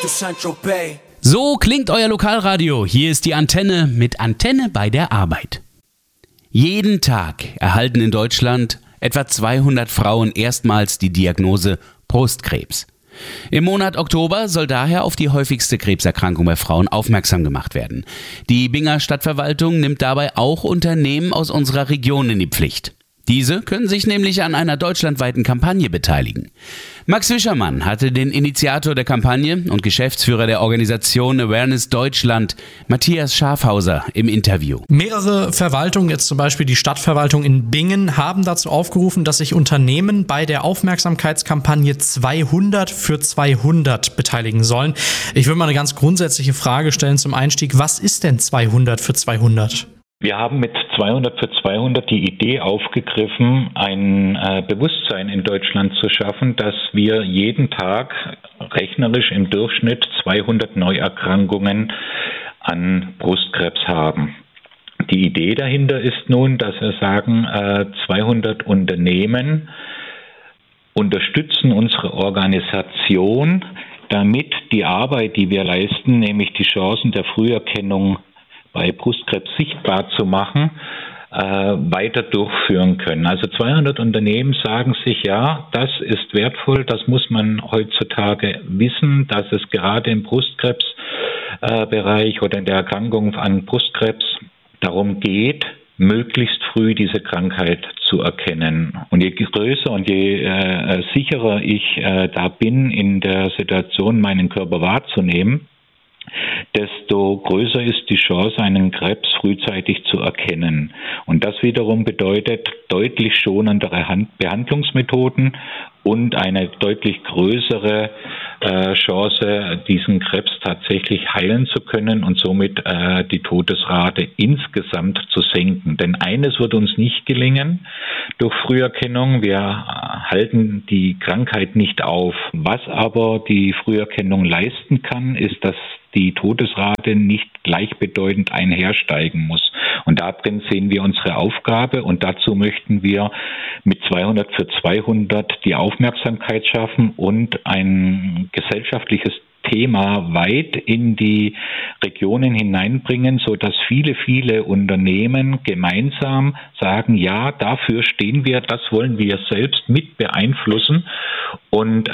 So klingt euer Lokalradio. Hier ist die Antenne mit Antenne bei der Arbeit. Jeden Tag erhalten in Deutschland etwa 200 Frauen erstmals die Diagnose Brustkrebs. Im Monat Oktober soll daher auf die häufigste Krebserkrankung bei Frauen aufmerksam gemacht werden. Die Binger Stadtverwaltung nimmt dabei auch Unternehmen aus unserer Region in die Pflicht. Diese können sich nämlich an einer deutschlandweiten Kampagne beteiligen. Max Wischermann hatte den Initiator der Kampagne und Geschäftsführer der Organisation Awareness Deutschland, Matthias Schafhauser, im Interview. Mehrere Verwaltungen, jetzt zum Beispiel die Stadtverwaltung in Bingen, haben dazu aufgerufen, dass sich Unternehmen bei der Aufmerksamkeitskampagne 200 für 200 beteiligen sollen. Ich würde mal eine ganz grundsätzliche Frage stellen zum Einstieg. Was ist denn 200 für 200? Wir haben mit 200 für 200 die Idee aufgegriffen, ein Bewusstsein in Deutschland zu schaffen, dass wir jeden Tag rechnerisch im Durchschnitt 200 Neuerkrankungen an Brustkrebs haben. Die Idee dahinter ist nun, dass wir sagen, 200 Unternehmen unterstützen unsere Organisation, damit die Arbeit, die wir leisten, nämlich die Chancen der Früherkennung bei Brustkrebs sichtbar zu machen, weiter durchführen können. Also 200 Unternehmen sagen sich, ja, das ist wertvoll, das muss man heutzutage wissen, dass es gerade im Brustkrebsbereich oder in der Erkrankung an Brustkrebs darum geht, möglichst früh diese Krankheit zu erkennen. Und je größer und je sicherer ich da bin, in der Situation meinen Körper wahrzunehmen, desto größer ist die Chance, einen Krebs frühzeitig zu erkennen. Und das wiederum bedeutet deutlich schonendere Behandlungsmethoden und eine deutlich größere Chance, diesen Krebs tatsächlich heilen zu können und somit die Todesrate insgesamt zu senken. Denn eines wird uns nicht gelingen durch Früherkennung. Wir halten die Krankheit nicht auf. Was aber die Früherkennung leisten kann, ist, dass die Todesrate nicht gleichbedeutend einhersteigen muss. Und darin sehen wir unsere Aufgabe und dazu möchten wir mit 200 für 200 die Aufmerksamkeit schaffen und ein gesellschaftliches Thema weit in die Regionen hineinbringen, sodass viele, viele Unternehmen gemeinsam sagen, ja, dafür stehen wir, das wollen wir selbst mit beeinflussen und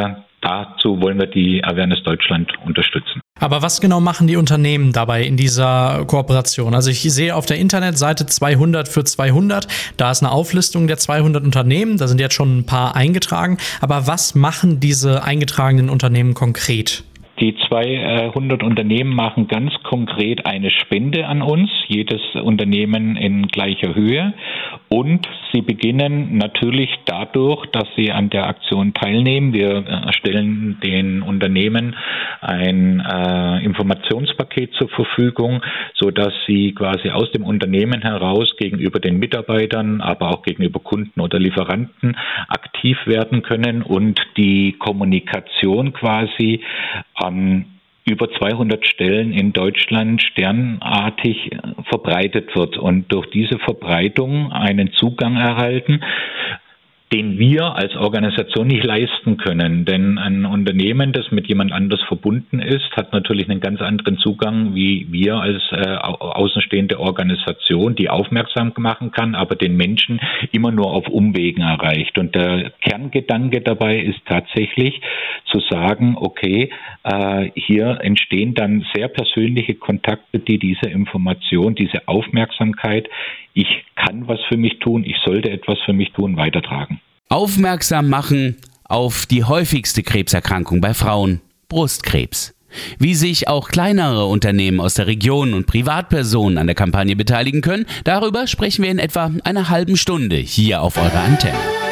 dazu wollen wir die Awareness Deutschland unterstützen. Aber was genau machen die Unternehmen dabei in dieser Kooperation? Also ich sehe auf der Internetseite 200 für 200, da ist eine Auflistung der 200 Unternehmen, da sind jetzt schon ein paar eingetragen. Aber was machen diese eingetragenen Unternehmen konkret? Die 200 Unternehmen machen ganz konkret eine Spende an uns, jedes Unternehmen in gleicher Höhe. Und sie beginnen natürlich dadurch, dass sie an der Aktion teilnehmen. Wir stellen den Unternehmen ein Informationspaket zur Verfügung, sodass sie quasi aus dem Unternehmen heraus gegenüber den Mitarbeitern, aber auch gegenüber Kunden oder Lieferanten aktiv werden können und die Kommunikation quasi an über 200 Stellen in Deutschland sternartig verbreitet wird und durch diese Verbreitung einen Zugang erhalten, den wir als Organisation nicht leisten können. Denn ein Unternehmen, das mit jemand anders verbunden ist, hat natürlich einen ganz anderen Zugang wie wir als außenstehende Organisation, die aufmerksam machen kann, aber den Menschen immer nur auf Umwegen erreicht. Und der Kerngedanke dabei ist tatsächlich zu sagen, okay, hier entstehen dann sehr persönliche Kontakte, die diese Information, diese Aufmerksamkeit, ich kann was für mich tun, ich sollte etwas für mich tun, weitertragen. Aufmerksam machen auf die häufigste Krebserkrankung bei Frauen, Brustkrebs. Wie sich auch kleinere Unternehmen aus der Region und Privatpersonen an der Kampagne beteiligen können, darüber sprechen wir in etwa einer halben Stunde hier auf eurer Antenne.